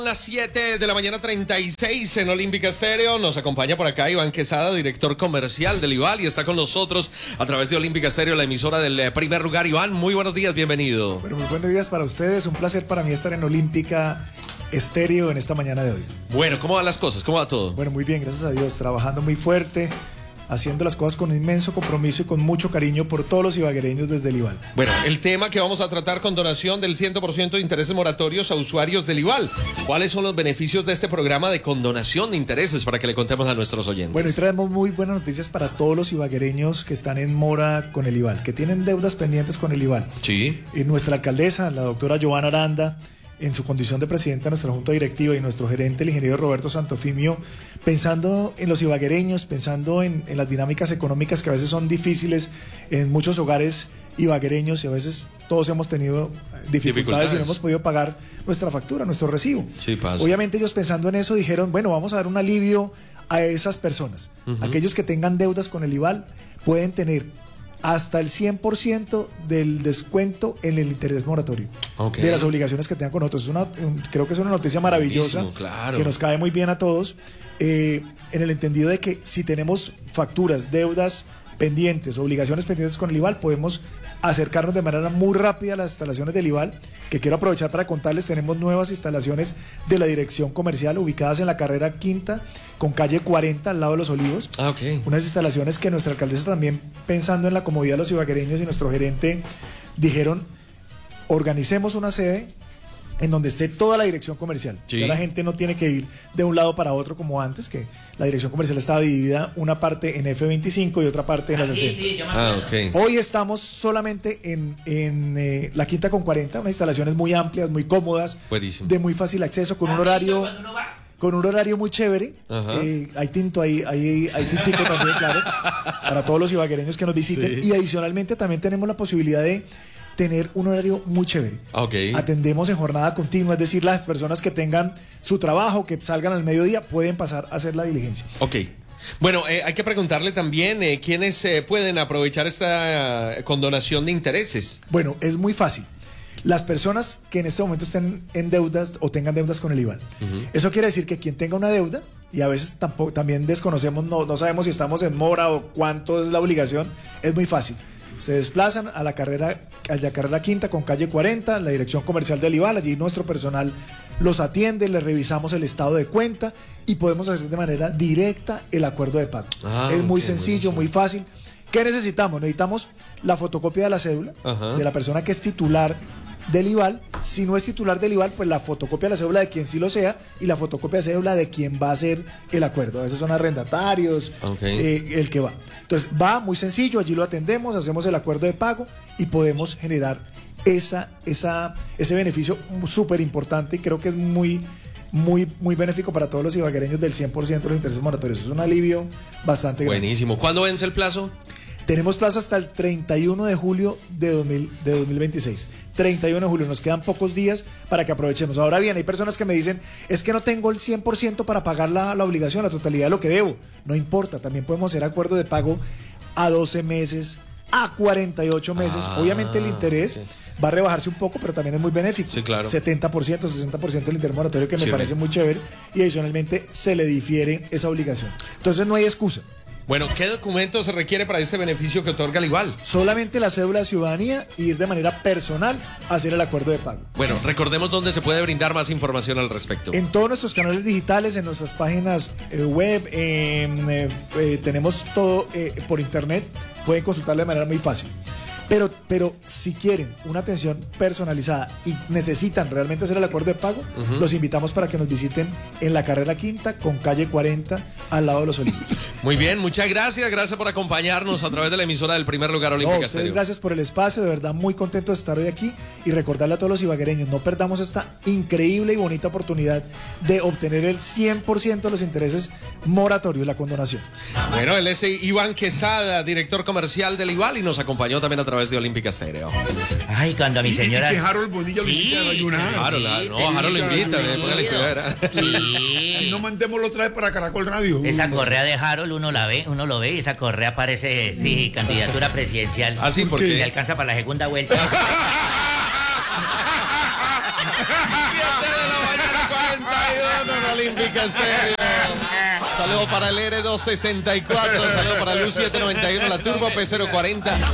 Las 7 de la mañana 36 en Olímpica Estéreo. Nos acompaña por acá Iván Quesada, director comercial del IVAL, y está con nosotros a través de Olímpica Estéreo, la emisora del primer lugar. Iván, muy buenos días, bienvenido. Bueno, muy buenos días para ustedes. Un placer para mí estar en Olímpica Estéreo en esta mañana de hoy. Bueno, ¿cómo van las cosas? ¿Cómo va todo? Bueno, muy bien, gracias a Dios. Trabajando muy fuerte, haciendo las cosas con un inmenso compromiso y con mucho cariño por todos los ibaguereños desde el IVAL. Bueno, el tema que vamos a tratar con donación del 100% de intereses moratorios a usuarios del IVAL. ¿Cuáles son los beneficios de este programa de condonación de intereses para que le contemos a nuestros oyentes? Bueno, y traemos muy buenas noticias para todos los ibaguereños que están en mora con el IVAL, que tienen deudas pendientes con el IVAL. Sí. Y nuestra alcaldesa, la doctora Joana Aranda, en su condición de presidenta de nuestra junta directiva, y nuestro gerente, el ingeniero Roberto Santofimio, pensando en los ibaguereños, pensando en las dinámicas económicas que a veces son difíciles en muchos hogares ibaguereños, y a veces todos hemos tenido dificultades y no hemos podido pagar nuestra factura, nuestro recibo. Sí, pasa. Obviamente ellos, pensando en eso, dijeron, bueno, vamos a dar un alivio a esas personas. Aquellos que tengan deudas con el IVAL pueden tener hasta el 100% del descuento en el interés moratorio, de las obligaciones que tengan con nosotros. Creo que es una noticia maravillosa, claro, que nos cae muy bien a todos, en el entendido de que si tenemos facturas, deudas pendientes, obligaciones pendientes con el IVAL, podemos acercarnos de manera muy rápida a las instalaciones del IVAL, que quiero aprovechar para contarles. Tenemos nuevas instalaciones de la dirección comercial ubicadas en la carrera quinta con calle 40 al lado de Los Olivos. Unas instalaciones que nuestra alcaldesa, también pensando en la comodidad de los ibaguereños, y nuestro gerente dijeron, organicemos una sede en donde esté toda la dirección comercial. Sí. Ya la gente no tiene que ir de un lado para otro como antes, que la dirección comercial estaba dividida, una parte en F25 y otra parte en la 60. Hoy estamos solamente en la quinta con 40, unas instalaciones muy amplias, muy cómodas, buenísimo, de muy fácil acceso, con un horario muy chévere. Hay tinto, hay tintico también, claro, para todos los ibaguereños que nos visiten. Sí. Y adicionalmente también tenemos la posibilidad de tener un horario muy chévere. Atendemos en jornada continua, es decir, las personas que tengan su trabajo, que salgan al mediodía, pueden pasar a hacer la diligencia. Bueno, hay que preguntarle también quiénes pueden aprovechar esta condonación de intereses. Bueno, es muy fácil. Las personas que en este momento estén en deudas o tengan deudas con el IVAL. Eso quiere decir que quien tenga una deuda, y a veces también desconocemos, no sabemos si estamos en mora o cuánto es la obligación, es muy fácil. Se desplazan a la carrera quinta con calle 40, la dirección comercial del IVAL. Allí nuestro personal los atiende, les revisamos el estado de cuenta y podemos hacer de manera directa el acuerdo de pago. Es muy sencillo, muy fácil. ¿Qué necesitamos? Necesitamos la fotocopia de la cédula de la persona que es titular del IVAL. Si no es titular del IVAL, pues la fotocopia de la cédula de quien sí lo sea, y la fotocopia de cédula de quien va a hacer el acuerdo. A veces son arrendatarios, el que va. Entonces va muy sencillo, allí lo atendemos, hacemos el acuerdo de pago y podemos generar ese beneficio súper importante, y creo que es muy benéfico para todos los ibaguereños, del 100% de los intereses moratorios. Es un alivio bastante grande. Buenísimo. ¿Cuándo vence el plazo? Tenemos plazo hasta el 31 de julio de 2026. 31 de julio, nos quedan pocos días para que aprovechemos. Ahora bien, hay personas que me dicen, es que no tengo el 100% para pagar la obligación, la totalidad de lo que debo. No importa, también podemos hacer acuerdo de pago a 12 meses, a 48 meses. Obviamente el interés va a rebajarse un poco, pero también es muy benéfico. Sí, claro. 70%, 60% del interés moratorio, que me parece muy chévere, y adicionalmente se le difiere esa obligación. Entonces no hay excusa. Bueno, ¿qué documento se requiere para este beneficio que otorga el IVAL? Solamente la cédula de ciudadanía, y ir de manera personal a hacer el acuerdo de pago. Bueno, recordemos dónde se puede brindar más información al respecto. En todos nuestros canales digitales, en nuestras páginas web, tenemos todo por internet, pueden consultarlo de manera muy fácil. Pero si quieren una atención personalizada y necesitan realmente hacer el acuerdo de pago, los invitamos para que nos visiten en la carrera quinta con calle 40 al lado de Los Olivos. Muy bien, muchas gracias. Gracias por acompañarnos a través de la emisora del primer lugar Olímpica Estéreo. Gracias por el espacio, de verdad muy contento de estar hoy aquí, y recordarle a todos los ibaguereños, no perdamos esta increíble y bonita oportunidad de obtener el 100% de los intereses moratorios, la condonación. Bueno, él es Iván Quesada, director comercial del IVAL, y nos acompañó también a través de Olímpica Estéreo. Ay, cuando a mi señora... Y que Harold Bonilla lo invita a desayunar. Harold lo invita, póngale cuidado. Si no, mandémoslo otra vez para Caracol Radio. Esa correa de Harold, uno lo ve, y esa correa parece, candidatura presidencial. ¿Sí? ¿Por qué? Y alcanza para la segunda vuelta. 7 de la mañana, 40 Olímpica Estéreo. Saludo para el R264, saludo para el U791, la Turbo P040.